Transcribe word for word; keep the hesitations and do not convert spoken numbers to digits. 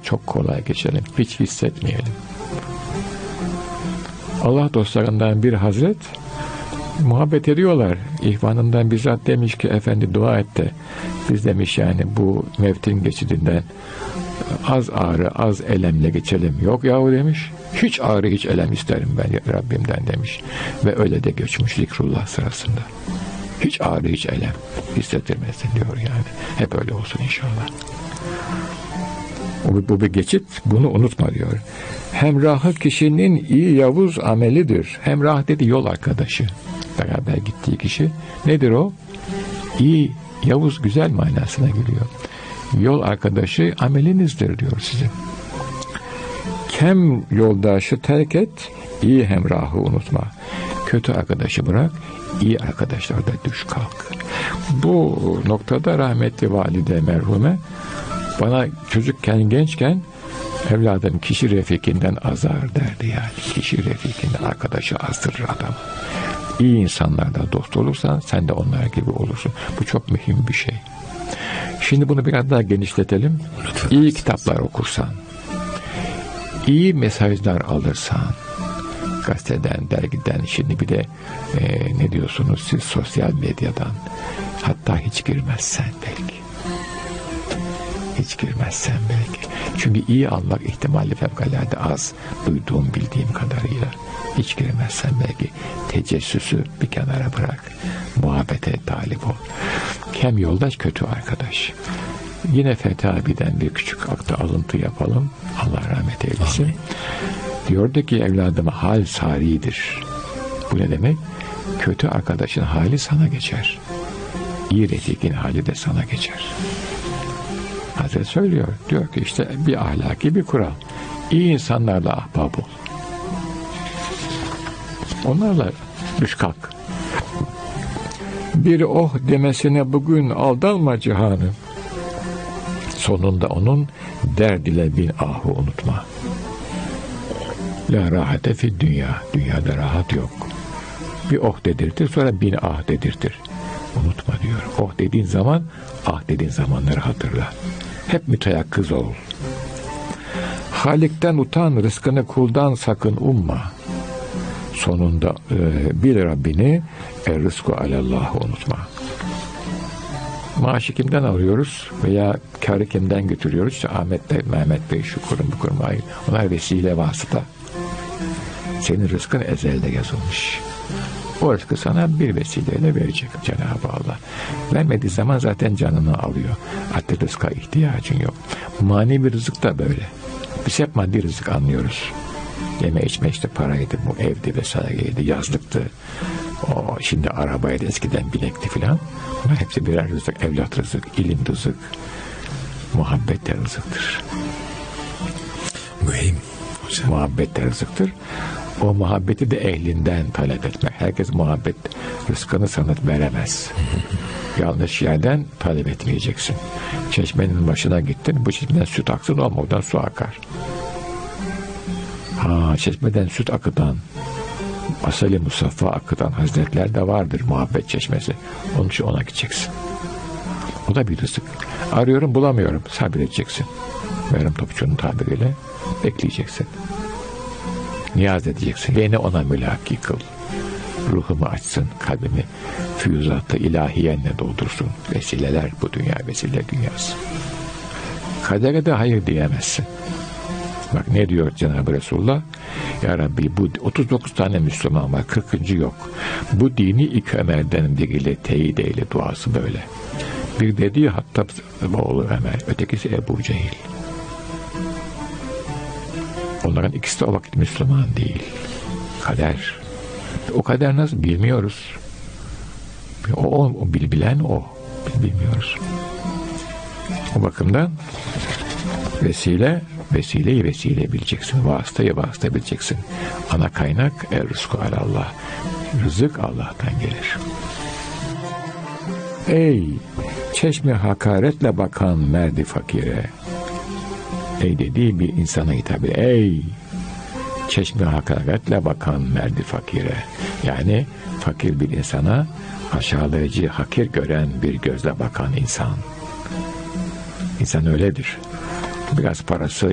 çok kolay geçelim. Hiç hissetmeyelim. Allah dostlarından bir hazret muhabbet ediyorlar. İhvanından bizzat demiş ki efendi dua et de biz demiş yani bu mevtin geçidinden az ağrı, az elemle geçelim. Yok yahu demiş. Hiç ağrı, hiç elem isterim ben Rabbimden demiş. Ve öyle de göçmüş zikrullah sırasında. Hiç ağrı, hiç elem hissettirmesin diyor yani. Hep öyle olsun inşallah. Bu, bu bir geçit. Bunu unutma diyor. Hemrahı kişinin iyi yavuz amelidir. Hemrah dedi yol arkadaşı. Beraber gittiği kişi. Nedir o? İyi, yavuz, güzel manasına geliyor. Yol arkadaşı amelinizdir diyor sizin. Kem yoldaşı terk et, iyi hemrahı unutma. Kötü arkadaşı bırak, iyi arkadaşlarda düş kalk. Bu noktada rahmetli valide merhume bana çocukken, gençken evladım kişi refikinden azar derdi yani. Kişi refikinden arkadaşı azdırır adamı. İyi insanlarla dost olursan sen de onlar gibi olursun. Bu çok mühim bir şey. Şimdi bunu biraz daha genişletelim. İyi kitaplar okursan, iyi mesajlar alırsan, gazeteden, dergiden, şimdi bir de e, ne diyorsunuz siz sosyal medyadan, hatta hiç girmezsen belki. Hiç girmezsen belki. Çünkü iyi almak ihtimali fevkalade az. Duyduğum, bildiğim kadarıyla. Hiç girmezsen belki tecessüsü bir kenara bırak. Muhabbete talip ol. Kem yoldaş kötü arkadaş. Yine Fethi abiden bir küçük akta alıntı yapalım. Allah rahmet eylesin. Amin. Diyordu ki evladıma hal saridir. Bu ne demek? Kötü arkadaşın hali sana geçer. İyi refikin hali de sana geçer. Hazret söylüyor. Diyor ki işte bir ahlaki bir kural. İyi insanlarla ahbab ol. Onlarla düş kalk. Bir oh demesine bugün aldanma cihanı. Sonunda onun derd ile bin ahı unutma. La rahate fi dünya. Dünyada rahat yok. Bir oh dedirtir, sonra bin ah dedirtir. Unutma diyor. Oh dediğin zaman, ah dediğin zamanları hatırla. Hep müteyakkız ol. Halik'ten utan, rızkını kuldan sakın umma. Sonunda e, bil Rabbini, er rızku alallahı unutma. Maaşı kimden alıyoruz veya kârı kimden götürüyoruz? İşte Ahmet Bey, Mehmet Bey, şu kurum bu kurum. Hayır. Onlar vesile vasıta. Senin rızkın ezelde yazılmış. O rızkı sana bir vesileyle verecek Cenab-ı Allah. Vermediği zaman zaten canını alıyor. Artık rızka ihtiyacın yok. Manevi rızık da böyle. Biz hep maddi rızık anlıyoruz. Yeme içme işte paraydı, bu evdi vesaireydi, yazlıktı. O şimdi arabaydı, eskiden binekti filan. Bunlar hepsi birer rızık. Evlat rızık, ilim rızık, muhabbet de rızıktır. Mühim. Hocam. Muhabbet de rızıktır. O muhabbeti de ehlinden talep etmek. Herkes muhabbet rızkını sana veremez. Yanlış yerden talep etmeyeceksin. Çeşmenin başına gittin, bu çeşmeden süt aksın ama oradan su akar. Ha, çeşmeden süt akıtan, asali musaffa akıtan hazretler de vardır, muhabbet çeşmesi. Onun için ona gideceksin. O da bir rızık. Arıyorum bulamıyorum, sabredeceksin. Meryem Topçu'nun tabiriyle bekleyeceksin. Niyaz edeceksin. Beni ona mülaki kıl. Ruhumu açsın, kalbimi füyüzat-ı ilahiyenle doldursun. Vesileler, bu dünya vesile dünyası. Kadere de hayır diyemezsin. Bak ne diyor Cenab-ı Resulullah? Ya Rabbi bu otuz dokuz tane Müslüman var, kırkıncı yok. Bu dini iki Ömer'den biriyle teyit eyle, duası böyle. Bir dediği Hattab oğlu Ömer, ötekisi Ebu Cehil. Onların ikisi de o vakit Müslüman değil. Kader. O kader nasıl bilmiyoruz. O, o, o bilen o. Biz bilmiyoruz. O bakımdan vesile, vesileyi vesile bileceksin. Vasıtayı vasıta bileceksin. Ana kaynak er rızku alallah. Rızık Allah'tan gelir. Ey çeşme hakaretle bakan merdi fakire. Ey dediği bir insana hitap ediyor. Ey çeşme hakaretle bakan merdi fakire. Yani fakir bir insana aşağılayıcı, hakir gören bir gözle bakan insan. İnsan öyledir. Biraz parası